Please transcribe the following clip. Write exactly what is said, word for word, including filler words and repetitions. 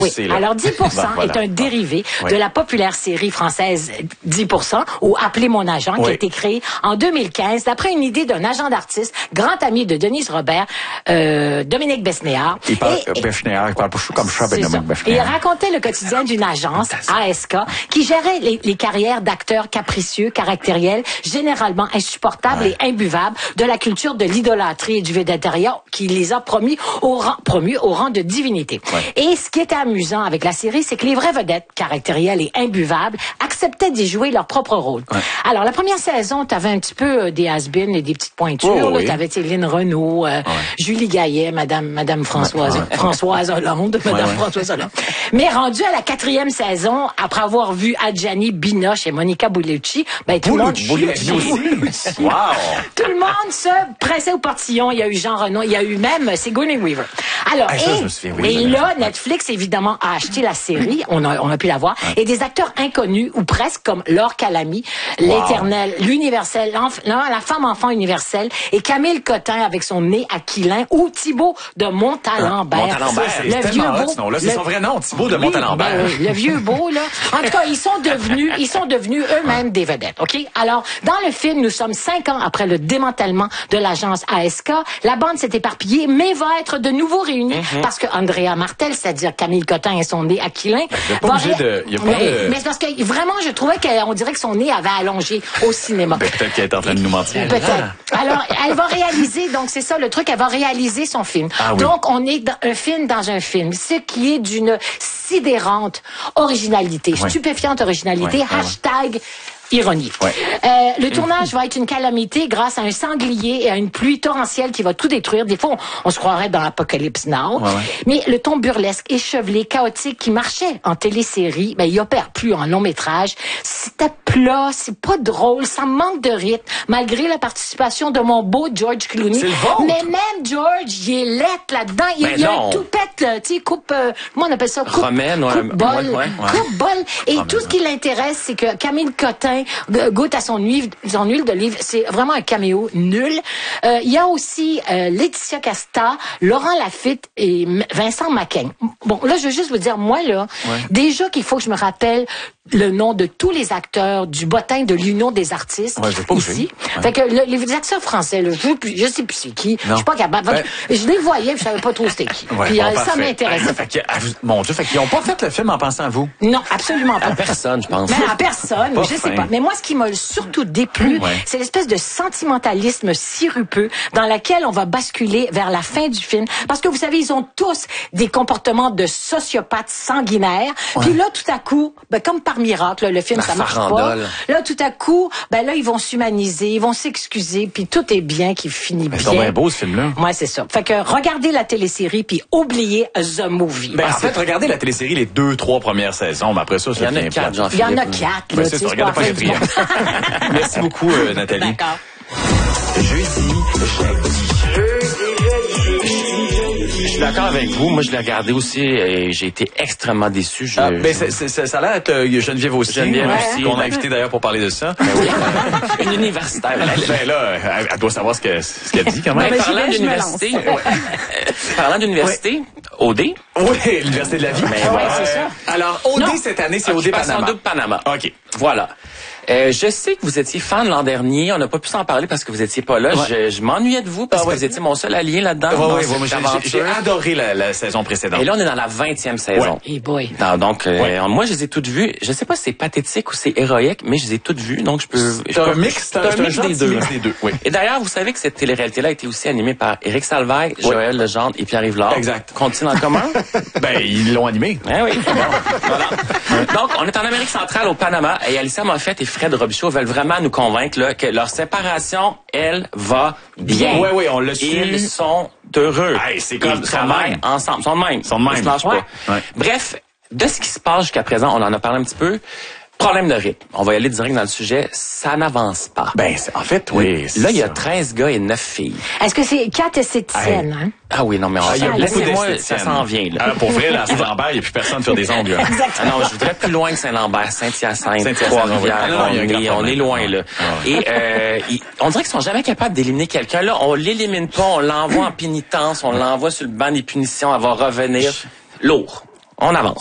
Oui, là. alors dix pour cent bon, voilà. est un dérivé oui. de la populaire série française dix pour cent ou Appelez mon agent oui. qui a été créée en deux mille quinze d'après une idée d'un agent d'artiste, grand ami de Denise Robert, euh, Dominique Besnéard. Il parle, et, euh, Besnéard, il parle pas comme ça, c'est Dominique ça. Besnéard. Il racontait le quotidien d'une agence, A S K, qui gérait les, les carrières d'acteurs capricieux, caractériels, généralement insupportables ouais. et imbuvables de la culture de l'idolâtrie et du védétariat qui les a promis au rang, promus au rang de divinité. Ouais. Et ce qui était amusant avec la série, c'est que les vraies vedettes, caractérielles et imbuvables, acceptaient d'y jouer leur propre rôle. Ouais. Alors, la première saison, tu avais un petit peu euh, des has-beens et des petites pointures. Oh, oui. Tu avais Céline Renaud, euh, ouais. Julie Gaillet, Madame, Madame Françoise, ouais. Françoise Hollande, Madame ouais, ouais. Françoise Hollande. Mais rendu à la quatrième saison, après avoir vu Adjani Binoche et Monica Bellucci, ben, tout le monde... Bellucci aussi. Wow! Tout le monde se pressait au portillon. Il y a eu Jean Reno, il y a eu même Sigourney Weaver. Alors, ah, et, ça, je me souviens, oui, et là, Netflix, évidemment, a acheté la série. On a, on a pu la voir. Ouais. Et des acteurs inconnus, ou presque, comme Laure Calamy, wow. l'éternel, l'universel, la femme-enfant universelle, et Camille Cotin avec son nez aquilin, ou Thibaut de Montalembert. Montalembert, le vieux beau. Là, c'est le... son vrai nom, Thibaut de oui, Montalembert. Ben, oui, le vieux beau, là. En tout cas, ils sont devenus, ils sont devenus eux-mêmes des vedettes, OK? Alors, dans le film, nous sommes cinq ans après le démantèlement de l'agence A S K. La bande s'est éparpillée, mais va être de nouveau réunie mm-hmm. parce que Andrea Martel, c'est-à-dire Camille Cotin et son nez aquilin, il n'y a pas obligé de... Y a pas mais, de... mais c'est parce que vraiment, je trouvais qu'on dirait que son nez avait allongé au cinéma. Peut-être qu'elle est en train de nous mentir. Peut-être. Alors, elle va réaliser, donc c'est ça le truc, elle va réaliser son film. Ah, oui. Donc, on est dans un film dans un film, ce qui est d'une sidérante originalité, ouais. stupéfiante originalité, ouais, hashtag... Ouais. Ironie. Ouais. Euh, le tournage va être une calamité grâce à un sanglier et à une pluie torrentielle qui va tout détruire. Des fois, on, on se croirait dans l'Apocalypse Now. Ouais, ouais. Mais le ton burlesque, échevelé, chaotique qui marchait en télésérie, ben, il opère plus en long métrage. C'était plat, c'est pas drôle, ça manque de rythme, malgré la participation de mon beau George Clooney. C'est le vôtre. Mais même George, il est lettre là-dedans. Il, il y a un toupette, tu sais, coupe, euh, comment on appelle ça? Coupe, Romaine, ouais, coupe bol. Ouais, ouais, ouais. Coupe bol. Et Romaine, tout ce qui l'intéresse, c'est que Camille Cotin goûte à son huile, son huile d'olive. C'est vraiment un caméo nul. Euh, il y a aussi euh, Laetitia Casta, Laurent Lafitte et Vincent Macaigne. Bon, là, je veux juste vous dire, moi, là, ouais. déjà qu'il faut que je me rappelle le nom de tous les acteurs du bottin de l'Union des artistes ouais, pas ici. Ouais. Fait que le, les acteurs français, là, je, je sais plus c'est qui. Je suis pas capable. Ben, je les voyais, je savais pas trop c'était qui. Ouais, Puis bon, euh, ça m'intéressait. Fait que, mon Dieu, fait qu'ils ont pas fait le film en pensant à vous. Non, absolument pas. À personne, je pense. Mais à personne, pas je fin. sais pas. Mais moi, ce qui m'a surtout déplu, ouais. c'est l'espèce de sentimentalisme sirupeux dans laquelle on va basculer vers la fin du film. Parce que vous savez, ils ont tous des comportements de sociopathes sanguinaires. Ouais. Puis là, tout à coup, ben, comme par miracle, le film, la ça marche farandole. pas. Là, tout à coup, ben là, ils vont s'humaniser, ils vont s'excuser, puis tout est bien qui finit mais bien. C'est bien beau, ce film-là. Ouais, c'est ça. Fait que regardez la télésérie, puis oubliez The Movie. Ben, en fait, regardez la télésérie les deux, trois premières saisons, mais après ça, il y en a quatre, Jean-Philippe. Il y en a quatre, là. Ben, c'est ça, regardez pas quatrième. Merci beaucoup, euh, Nathalie. D'accord. Jeudi, Je suis d'accord avec vous. Moi, je l'ai regardé aussi et j'ai été extrêmement déçu. Je, ah, ben, je... c'est, c'est, ça a l'air d'être euh, Geneviève aussi. Geneviève ouais, aussi. Qu'on a invité d'ailleurs pour parler de ça. Ben oui. Une universitaire. Ben là, elle, elle doit savoir ce, que, ce qu'elle dit quand même. Ben, parlant d'université, euh, parlant d'université, ouais. O D. Oui, l'Université de la vie. Ben, ouais, c'est ça. Alors, O D non. cette année, c'est O D Panama. double Panama. OK. Voilà. Euh, je sais que vous étiez fan l'an dernier. On n'a pas pu s'en parler parce que vous étiez pas là. Ouais. Je, je m'ennuyais de vous parce ah, ouais. que vous étiez mon seul allié là-dedans. Oui, oui, oui. J'ai, j'ai adoré la, la saison précédente. Et là, on est dans la vingtième saison. Ouais. Hey boy. Non, donc, euh, ouais. moi, je les ai toutes vues. Je sais pas si c'est pathétique ou c'est héroïque, mais je les ai toutes vues. Donc, je peux... C'est je un peux, mix, c'est un, un mix des deux. Mix des deux oui. Et d'ailleurs, vous savez que cette télé-réalité-là a été aussi animée par Éric Salvaille, oui. Joël Legendre et Pierre-Yves Lard. Exact. Continent commun? Ben, ils l'ont animé. Eh oui. Bon, voilà. Donc, on est en Amérique centrale, au Panama, et Alicia Moffett et Fred Robichaud veulent vraiment nous convaincre là, que leur séparation, elle, va bien. Oui, oui, on l'a su. Ils sont heureux. Hey, c'est comme ils travaillent ensemble. Ils sont de même. Ils sont de même. Ils se lâchent ouais. pas. Ouais. Bref, de ce qui se passe jusqu'à présent, on en a parlé un petit peu. Problème de rythme. On va y aller direct dans le sujet. Ça n'avance pas. Ben, c'est, en fait, oui. Là, il y a treize gars et neuf filles. Est-ce que c'est quatre esthéticiennes, hey. hein? Ah oui, non, mais on ah, ah, laissez-moi, ça s'en vient, là. Ah, pour vrai, là, à Saint-Lambert, il n'y a plus personne faire des ongles. Ah non, je voudrais plus loin que Saint-Lambert, Saint-Hyacinthe, Trois-Rivières. Ah on, est, on est loin, là. Ah, ouais. Et euh, il, on dirait qu'ils sont jamais capables d'éliminer quelqu'un. Là, on l'élimine pas, on l'envoie en pénitence, on l'envoie sur le banc des punitions, elle va revenir lourd. On avance.